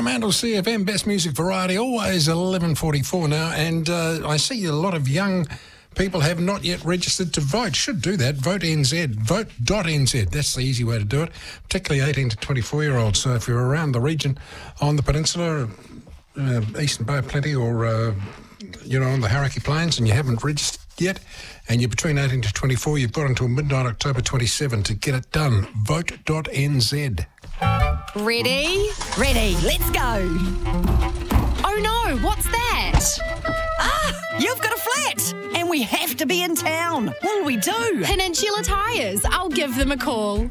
Coromandel CFM, best music variety, always 11:44 now, and I see a lot of young people have not yet registered to vote. Should do that. Vote NZ, vote.nz. That's the easy way to do it, particularly 18 to 24-year-olds. So if you're around the region on the peninsula, Eastern Bay plenty, or on the Hauraki Plains and you haven't registered yet, and you're between 18 to 24, you've got until midnight October 27 to get it done. Vote.nz. Ready? Ready, let's go. Oh no, what's that? You've got a flat and we have to be in town. What'll we do? Peninsula Tyres. I'll give them a call.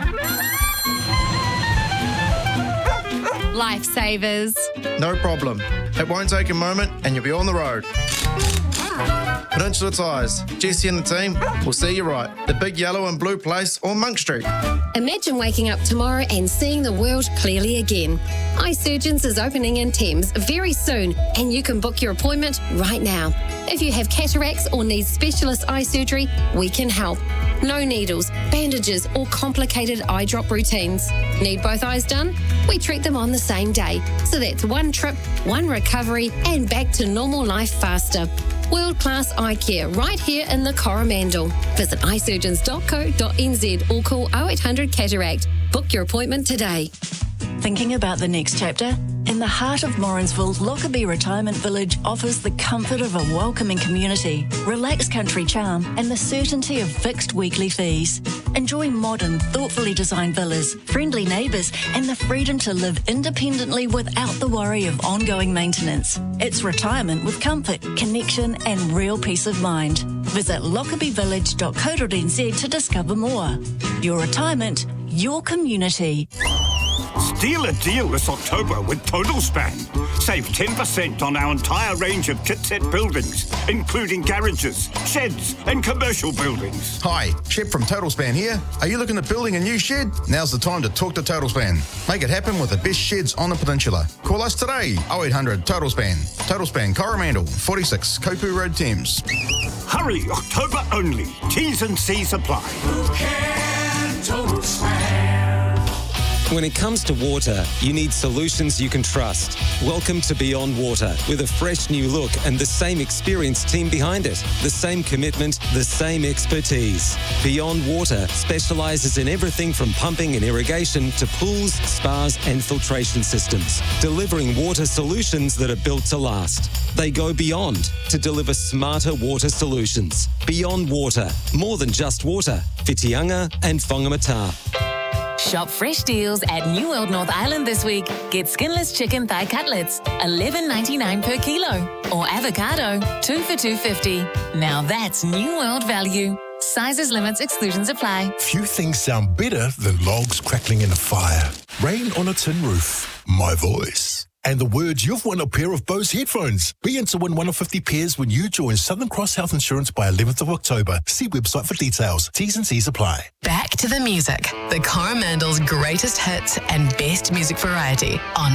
Lifesavers. No problem. It won't take a moment and you'll be on the road. Peninsula Tyres. Jesse and the team will see you right. The big yellow and blue place on Monk Street. Imagine waking up tomorrow and seeing the world clearly again. Eye Surgeons is opening in Thames very soon, and you can book your appointment right now. If you have cataracts or need specialist eye surgery, we can help. No needles, bandages, or complicated eye drop routines. Need both eyes done? We treat them on the same day. So that's one trip, one recovery, and back to normal life faster. World-class eye care right here in the Coromandel. Visit eyesurgeons.co.nz or call 0800 Cataract. Book your appointment today. Thinking about the next chapter? In the heart of Morrinsville, Lockerbie Retirement Village offers the comfort of a welcoming community, relaxed country charm, and the certainty of fixed weekly fees. Enjoy modern, thoughtfully designed villas, friendly neighbours, and the freedom to live independently without the worry of ongoing maintenance. It's retirement with comfort, connection, and real peace of mind. Visit lockabbyvillage.co.nz to discover more. Your retirement, your community. Steal a deal this October with Total Span. Save 10% on our entire range of kit set buildings, including garages, sheds and commercial buildings. Hi, Shep from Total Span here. Are you looking at building a new shed? Now's the time to talk to Total Span. Make it happen with the best sheds on the peninsula. Call us today, 0800 Total Span. Total Span Coromandel, 46 Kopu Road, Thames. Hurry, October only. T's and C's apply. Who can Total Span? When it comes to water, you need solutions you can trust. Welcome to Beyond Water, with a fresh new look and the same experienced team behind it. The same commitment, the same expertise. Beyond Water specialises in everything from pumping and irrigation to pools, spas and filtration systems, delivering water solutions that are built to last. They go beyond to deliver smarter water solutions. Beyond Water, more than just water. Whitianga and Whangamata. Shop fresh deals at New World North Island this week. Get skinless chicken thigh cutlets, $11.99 per kilo. Or avocado, 2 for $2.50. Now that's New World value. Sizes, limits, exclusions apply. Few things sound better than logs crackling in a fire, rain on a tin roof, my voice, and the words you've won a pair of Bose headphones. Be in to win one of 50 pairs when you join Southern Cross Health Insurance by 11th of October. See website for details. T's and C's apply. Back to the music. The Coromandel's greatest hits and best music variety on